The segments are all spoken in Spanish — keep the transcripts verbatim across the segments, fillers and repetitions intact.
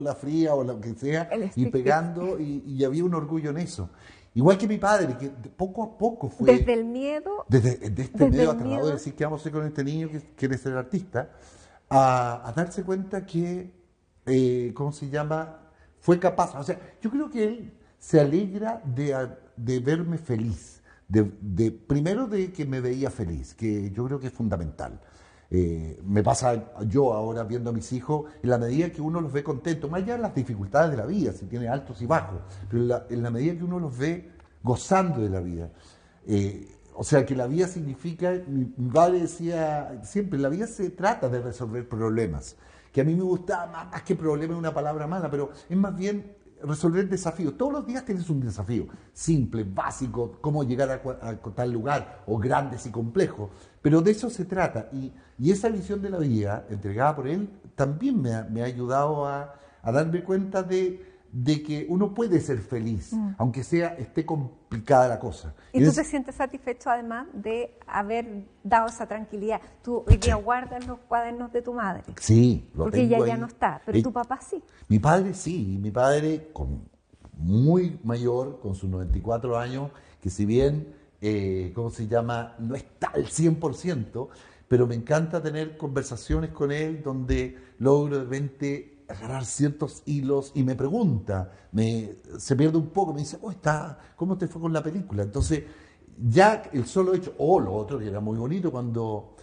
la fría o lo que sea, El y stick fit. pegando, y, y había un orgullo en eso. Igual que mi padre, que de- poco a poco Desde fue, el miedo, desde de este desde medio el aterrador de miedo. decir qué vamos a hacer con este niño que quiere ser artista, a, a darse cuenta que, eh, ¿cómo se llama? Fue capaz, o sea, yo creo que él se alegra de, a- de verme feliz, de, de- primero de que me veía feliz, que yo creo que es fundamental. Eh, me pasa yo ahora viendo a mis hijos, en la medida que uno los ve contentos, más allá de las dificultades de la vida, si tiene altos y bajos, pero en la, en la medida que uno los ve gozando de la vida. Eh, o sea, que la vida significa, mi, mi padre decía siempre, la vida se trata de resolver problemas, que a mí me gustaba más, más que problema es una palabra mala, pero es más bien resolver desafíos. Todos los días tienes un desafío, simple, básico, cómo llegar a, cua- a tal lugar, o grandes y complejos, pero de eso se trata. Y, y esa visión de la vida, entregada por él, también me ha, me ha ayudado a, a darme cuenta de, de que uno puede ser feliz, Mm. aunque sea esté complicada la cosa. Y Y tú te es- sientes satisfecho además de haber dado esa tranquilidad. Tú hoy día guardas los cuadernos de tu madre, sí, lo porque ella tengo ya no ahí. está, pero Eh, tu papá sí. Mi padre sí, y mi padre con muy mayor, con sus noventa y cuatro años, que si bien, eh, ¿cómo se llama? No está al cien por ciento, pero me encanta tener conversaciones con él donde logro de repente agarrar ciertos hilos y me pregunta, me, se pierde un poco, me dice, oh, está, ¿cómo te fue con la película? Entonces, ya el solo hecho, o lo otro que era muy bonito cuando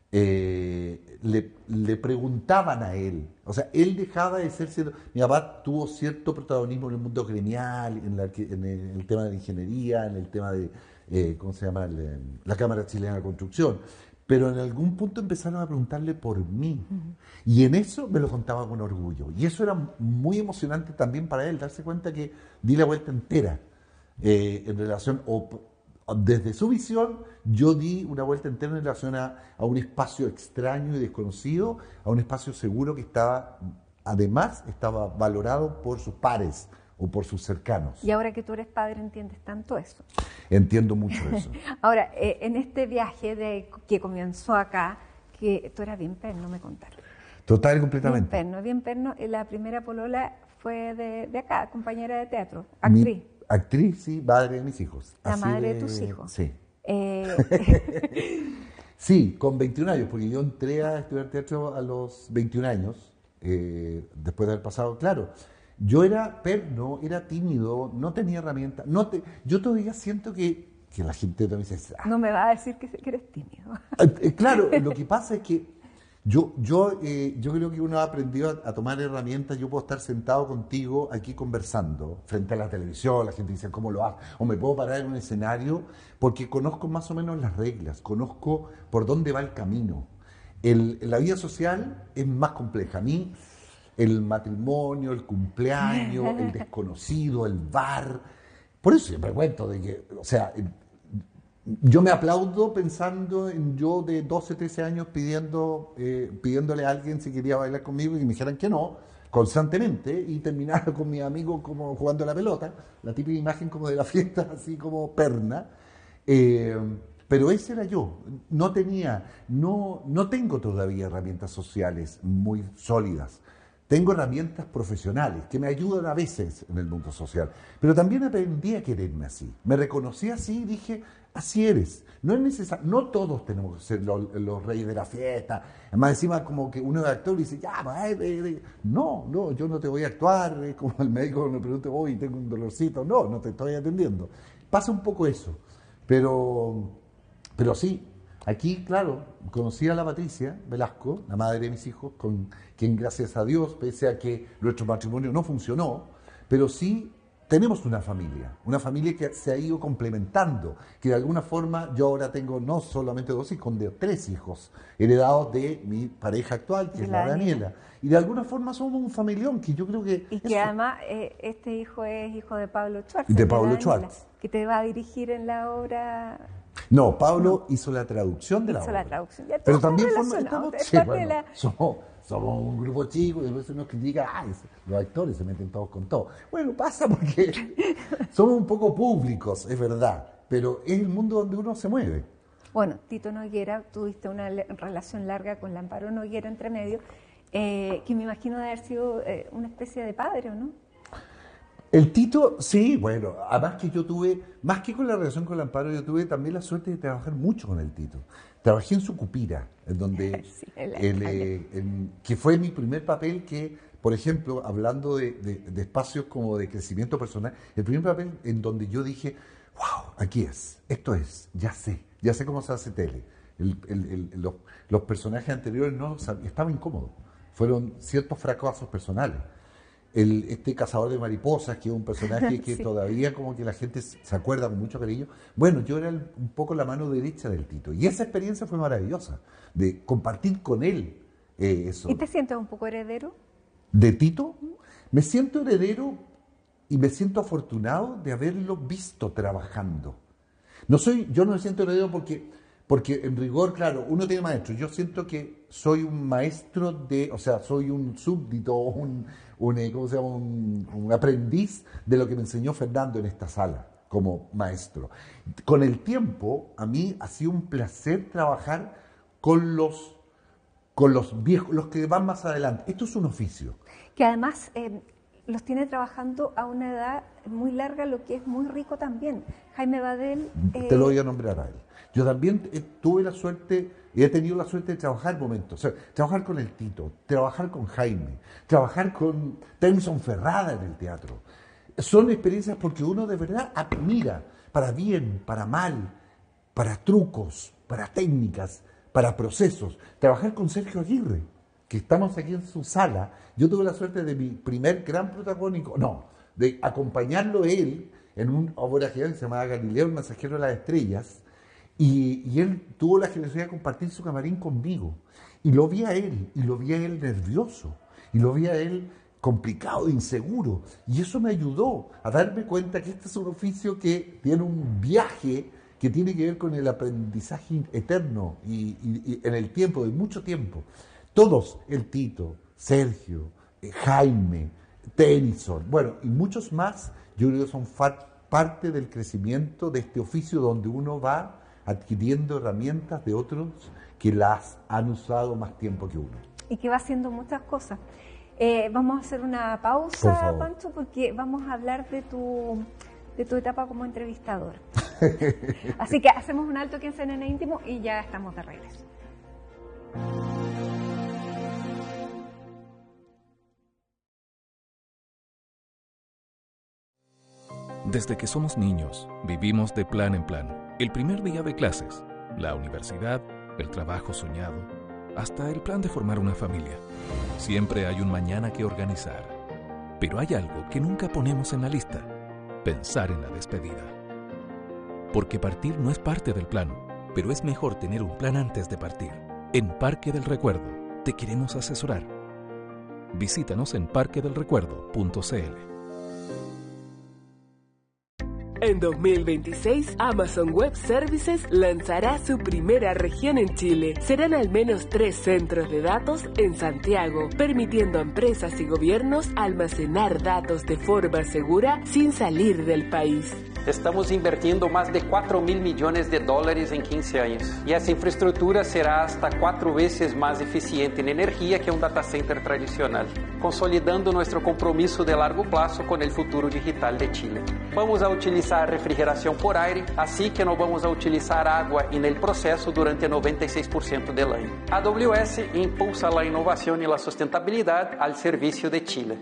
eh, le, le preguntaban a él. O sea, él dejaba de ser cierto. Mi papá tuvo cierto protagonismo en el mundo gremial, en, la, que- en el, en el tema de la ingeniería, en el tema de, eh, ¿cómo se llama? El, eh, la Cámara Chilena de Construcción. Pero en algún punto empezaron a preguntarle por mí. Y en eso me lo contaba con orgullo. Y eso era muy emocionante también para él, darse cuenta que di la vuelta entera eh, en relación, o desde su visión, yo di una vuelta entera en relación a, a un espacio extraño y desconocido, a un espacio seguro que estaba, además, estaba valorado por sus pares o por sus cercanos. Y ahora que tú eres padre entiendes tanto eso. Entiendo mucho eso. Ahora, eh, en este viaje de, que comenzó acá, que tú eras bien perno, me contaron. Total y Bien completamente. perno, bien perno. eh, La primera polola fue de, de acá, compañera de teatro, Mi actriz, actriz, sí, madre de mis hijos. la Así madre de de... tus hijos. Sí. Eh, Sí, con veintiún años, porque yo entré a estudiar teatro a los veintiún años, eh, después de haber pasado, claro, yo era perno, era tímido, no tenía herramientas, no te, yo todavía siento que, que la gente también dice, "Ah". no me va a decir que, que eres tímido. Eh, eh, claro, lo que pasa es que yo, yo, eh, yo creo que uno ha aprendido a, a tomar herramientas. Yo puedo estar sentado contigo aquí conversando frente a la televisión, la gente dice cómo lo hace, o me puedo parar en un escenario porque conozco más o menos las reglas, conozco por dónde va el camino. El, la vida social es más compleja. A mí, el matrimonio, el cumpleaños, el desconocido, el bar. Por eso siempre cuento de que, o sea, yo me aplaudo pensando en yo de doce, trece años pidiendo, eh, pidiéndole a alguien si quería bailar conmigo y me dijeran que no, constantemente, y terminar con mis amigos como jugando a la pelota, la típica imagen como de la fiesta, así como perna. Eh, pero ese era yo, no tenía, no, no tengo todavía herramientas sociales muy sólidas. Tengo herramientas profesionales que me ayudan a veces en el mundo social, pero también aprendí a quererme así. Me reconocí así y dije, así eres. No es necesario, no todos tenemos que ser los, los reyes de la fiesta. Además, encima como que uno es actor y dice, ya, va, eh, eh, eh". No, no, yo no te voy a actuar, es como el médico me pregunta, hoy tengo un dolorcito. No, no te estoy atendiendo. Pasa un poco eso, pero, pero sí. Aquí, claro, conocí a la Patricia Velasco, la madre de mis hijos, con quien, gracias a Dios, pese a que nuestro matrimonio no funcionó, pero sí tenemos una familia, una familia que se ha ido complementando, que de alguna forma yo ahora tengo no solamente dos hijos, sino tres hijos, heredados de mi pareja actual, que De es la la Daniela. Daniela. Y de alguna forma somos un familión, que yo creo que Y que eso, además eh, este hijo es hijo de Pablo Schwartz, de el de la Pablo Daniela, Schwartz. que te va a dirigir en la obra. No, Pablo No, hizo la traducción de la hizo la obra. traducción. Ya todo Pero está también forma, relacionado. estamos, Es sí, parte de bueno, la. somos, somos un grupo chico y después uno critica, ay, los actores se meten todos con todo. Bueno, pasa porque somos un poco públicos, es verdad, pero es el mundo donde uno se mueve. Bueno, Tito Noguera, tuviste una le- relación larga con Lamparo Noguera entre medio. eh, que me imagino de haber sido eh, una especie de padre, ¿o no? El Tito, sí, bueno, además que yo tuve, más que con la relación con el Amparo, yo tuve también la suerte de trabajar mucho con el Tito. Trabajé en su Cupira, en donde, sí, el, el, eh, en, que fue mi primer papel que, por ejemplo, hablando de, de, de espacios como de crecimiento personal, el primer papel en donde yo dije, wow, aquí es, esto es, ya sé, ya sé cómo se hace tele. El, el, el, los, los personajes anteriores no estaban incómodos, fueron ciertos fracasos personales. El, este cazador de mariposas, que es un personaje que sí. todavía como que la gente se acuerda con mucho cariño. Bueno, yo era el, un poco la mano derecha del Tito. Y esa experiencia fue maravillosa, de compartir con él eh, eso. ¿Y te sientes un poco heredero? ¿De Tito? Me siento heredero y me siento afortunado de haberlo visto trabajando. No soy, yo no me siento heredero porque, porque en rigor, claro, uno tiene maestros. Yo siento que soy un maestro de, o sea, soy un súbdito, un... Un, ¿cómo se llama? Un, un aprendiz de lo que me enseñó Fernando en esta sala como maestro. Con el tiempo, a mí ha sido un placer trabajar con los, con los viejos, los que van más adelante. Esto es un oficio. Que además eh, los tiene trabajando a una edad muy larga, lo que es muy rico también. Jaime Badel... Eh... Te lo voy a nombrar a él. Yo también eh, tuve la suerte, y he tenido la suerte de trabajar momentos, o sea, trabajar con el Tito, trabajar con Jaime, trabajar con Tennyson Ferrada en el teatro. Son experiencias porque uno de verdad admira, para bien, para mal, para trucos, para técnicas, para procesos. Trabajar con Sergio Aguirre, que estamos aquí en su sala, yo tuve la suerte de mi primer gran protagónico, no, de acompañarlo él en una obra que se llamaba Galileo, el mensajero de las estrellas. Y, y él tuvo la generosidad de compartir su camarín conmigo. Y lo vi a él, y lo vi a él nervioso, y lo vi a él complicado, inseguro. Y eso me ayudó a darme cuenta que este es un oficio que tiene un viaje que tiene que ver con el aprendizaje eterno y, y, y en el tiempo, de mucho tiempo. Todos, el Tito, Sergio, eh, Jaime, Tennyson, bueno, y muchos más, yo creo que son parte del crecimiento de este oficio donde uno va adquiriendo herramientas de otros que las han usado más tiempo que uno. Y que va haciendo muchas cosas. Eh, vamos a hacer una pausa, Por Pancho, porque vamos a hablar de tu, de tu etapa como entrevistador. Así que hacemos un alto aquí en C N N Íntimo y ya estamos de regreso. Desde que somos niños, vivimos de plan en plan. El primer día de clases, la universidad, el trabajo soñado, hasta el plan de formar una familia. Siempre hay un mañana que organizar. Pero hay algo que nunca ponemos en la lista: pensar en la despedida. Porque partir no es parte del plan, pero es mejor tener un plan antes de partir. En Parque del Recuerdo te queremos asesorar. Visítanos en parque del recuerdo punto c l. En dos mil veintiséis, Amazon Web Services lanzará su primera región en Chile. Serán al menos tres centros de datos en Santiago, permitiendo a empresas y gobiernos almacenar datos de forma segura sin salir del país. Estamos invirtiendo más de cuatro mil millones de dólares en quince años. Y esa infraestructura será hasta cuatro veces más eficiente en energía que un data center tradicional, consolidando nuestro compromiso de largo plazo con el futuro digital de Chile. Vamos a utilizar refrigeración por aire, así que no vamos a utilizar agua en el proceso durante noventa y seis por ciento del año. A W S impulsa la innovación y la sustentabilidad al servicio de Chile.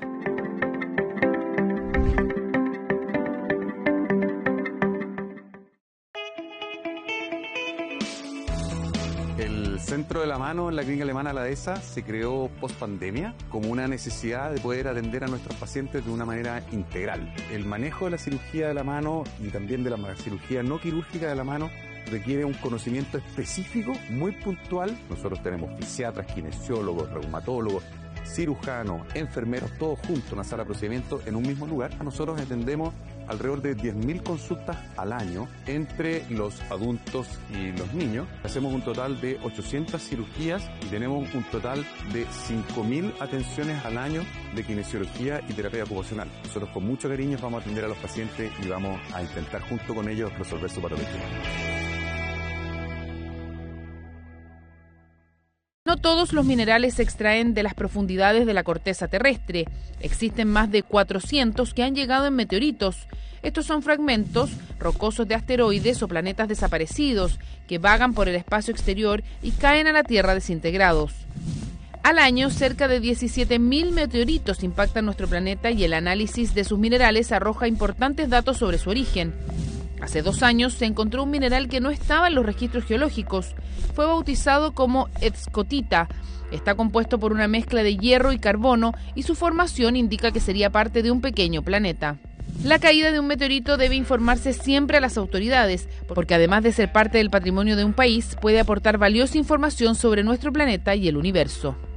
El Centro de la Mano en la Clínica Alemana La Dehesa se creó post pandemia como una necesidad de poder atender a nuestros pacientes de una manera integral. El manejo de la cirugía de la mano y también de la cirugía no quirúrgica de la mano requiere un conocimiento específico, muy puntual. Nosotros tenemos fisiatras, kinesiólogos, reumatólogos, cirujanos, enfermeros, todos juntos en una sala de procedimiento en un mismo lugar. Nosotros atendemos alrededor de diez mil consultas al año entre los adultos y los niños. Hacemos un total de ochocientas cirugías y tenemos un total de cinco mil atenciones al año de kinesiología y terapia ocupacional. Nosotros con mucho cariño vamos a atender a los pacientes y vamos a intentar junto con ellos resolver su patología. No todos los minerales se extraen de las profundidades de la corteza terrestre. Existen más de cuatrocientos que han llegado en meteoritos. Estos son fragmentos rocosos de asteroides o planetas desaparecidos que vagan por el espacio exterior y caen a la Tierra desintegrados. Al año, cerca de diecisiete mil meteoritos impactan nuestro planeta y el análisis de sus minerales arroja importantes datos sobre su origen. Hace dos años se encontró un mineral que no estaba en los registros geológicos. Fue bautizado como escotita. Está compuesto por una mezcla de hierro y carbono y su formación indica que sería parte de un pequeño planeta. La caída de un meteorito debe informarse siempre a las autoridades, porque además de ser parte del patrimonio de un país, puede aportar valiosa información sobre nuestro planeta y el universo.